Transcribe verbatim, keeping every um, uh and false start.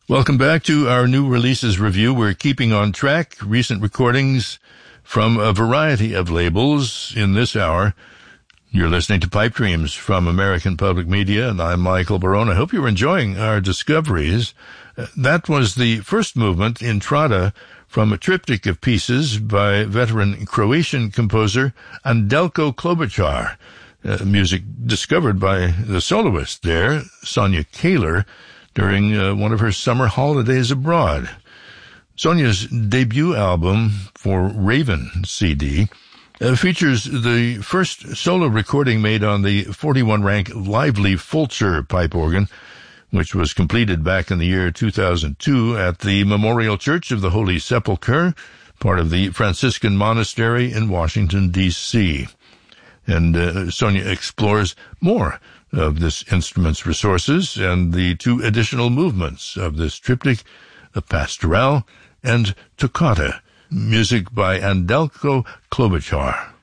Welcome back to our new releases review. We're keeping on track recent recordings from a variety of labels in this hour. You're listening to Pipe Dreams from American Public Media, and I'm Michael Barone. I hope you're enjoying our discoveries. Uh, that was the first movement, Intrada, from a triptych of pieces by veteran Croatian composer Anđelko Klobučar, uh, music discovered by the soloist there, Sonia Kaler, during uh, one of her summer holidays abroad. Sonia's debut album for Raven C D uh, features the first solo recording made on the forty-one rank Lively Fulcher pipe organ, which was completed back in the year two thousand two at the Memorial Church of the Holy Sepulchre, part of the Franciscan Monastery in Washington, D C And uh, Sonia explores more of this instrument's resources and the two additional movements of this triptych, the Pastoral and Toccata, music by Anđelko Klobučar.